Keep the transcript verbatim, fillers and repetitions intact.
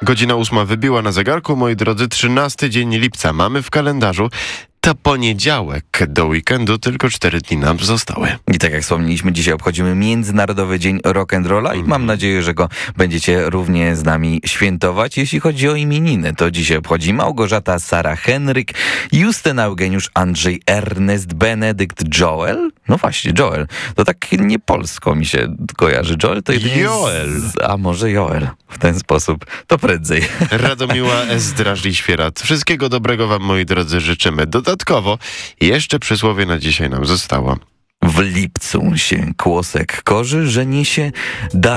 Godzina ósma wybiła na zegarku, moi drodzy, trzynasty dzień lipca mamy w kalendarzu. To poniedziałek, do weekendu tylko cztery dni nam zostały. I tak jak wspomnieliśmy, dzisiaj obchodzimy Międzynarodowy Dzień Rock'n'Rolla i mam nadzieję, że go będziecie równie z nami świętować. Jeśli chodzi o imieniny, to dzisiaj obchodzi Małgorzata, Sara, Henryk, Justyna, Eugeniusz, Andrzej, Ernest, Benedykt, Joel. No właśnie, Joel. To tak nie polsko mi się kojarzy. Joel to jedynie Joel. Z... A może Joel. W ten sposób. To prędzej. Radomiła S. Drażli-Świerat. Wszystkiego dobrego wam, moi drodzy, życzymy. Dodatkowo jeszcze przysłowie na dzisiaj nam zostało. W lipcu się kłosek korzy, że niesie da